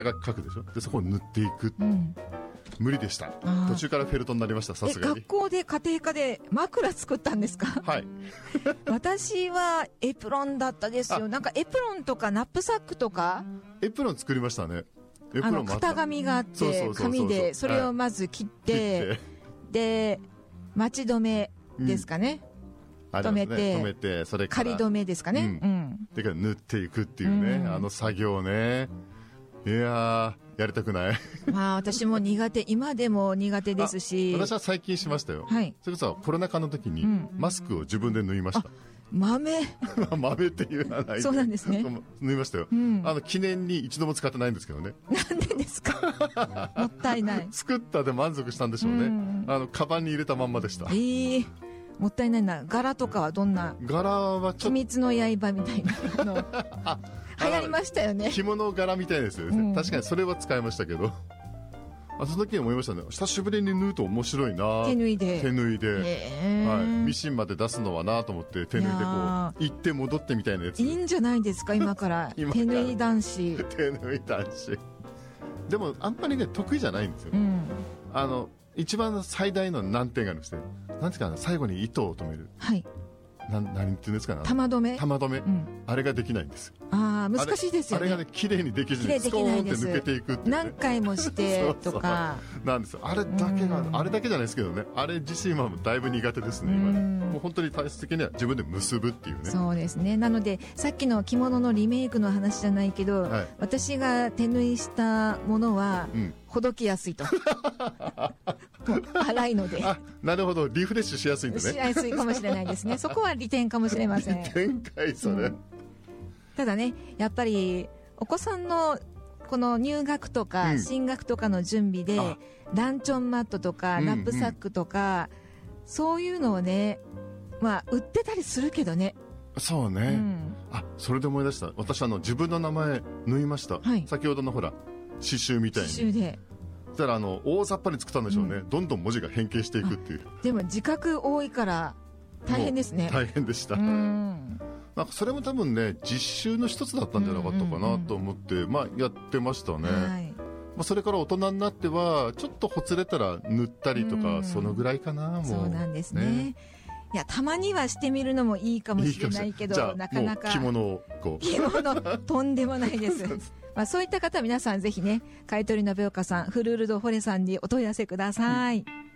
が書くでしょ。でそこを塗っていく、無理でした。 あー途中からフェルトになりました。さすがに学校で家庭科で枕作ったんですか？ はい私はエプロンだったですよ。なんかエプロンとかナップサックとか、 エプロン作りましたね。エプロンもあった型紙があってそうそうそうそう紙でそれをまず切って、で待ち止めですかね、 ありますね止めて、それから仮止めですかね、 でから塗っていくっていうね、あの作業ね。いやーやりたくないまあ私も苦手、今でも苦手ですし。 私は最近しましたよ、 はい、 それこそコロナ禍の時にマスクを自分で縫いました、 豆豆っていうのはない。 そうなんですね。 縫いましたよ、記念に一度も使ってないんですけどね。 なんでですか？もったいない。 作ったで満足したんでしょうね、カバンに入れたまんまでした。 もったいないな。柄とかはどんな？ 柄はちょっと鬼滅の刃みたいなの流行りましたよね。 着物柄みたいですよね、確かにそれは使いましたけど、その時に思いましたね。久しぶりに縫うと面白いな。 手縫いで、 はい、ミシンまで出すのはなと思って手縫いでこう行って戻ってみたいなやつ。 いいんじゃないですか今から手縫い男子。 手縫い男子でもあんまりね得意じゃないんですよ、一番最大の難点があるんですね。なんていうかな、最後に糸を止める、 はい、 何っていうんですかね、 玉止め、 あれができないんですよ。 難しいですよね。 あれがね綺麗にできずにスコーンって抜けていくっていう、ね、 何回もしてとかなんですよ。あれだけが、あれだけじゃないですけどね、あれ自身はだいぶ苦手ですね今ね。もう本当に体質的には自分で結ぶっていうね。 そうですね。なのでさっきの着物のリメイクの話じゃないけど、私が手縫いしたものは、ほどきやすいと粗いので。 なるほど、リフレッシュしやすいんだね。 しやすいかもしれないですね。そこは利点かもしれません。 利点かいそれ、 ただね、やっぱりお子さんのこの入学とか進学とかの準備で、ランチョンマットとかナップサックとか、そういうのをね、売ってたりするけどね。 そうね、それで思い出した。私自分の名前縫いました、先ほどのほら刺繍みたいに。 刺繍でそしたら大雑把に作ったんでしょうね、どんどん文字が変形していくっていう。 でも字画多いから大変ですね。 大変でした。なんかそれも多分ね実習の一つだったんじゃなかったかなと思って、やってましたね、それから大人になってはちょっとほつれたら塗ったりとか、そのぐらいかな。もうそうなんですね。いや、たまにはしてみるのもいいかもしれないけど、なかなか着物をこう着物とんでもないですそういった方は皆さんぜひね、買い取りのべおかさん、フルールドホレさんにお問い合わせください。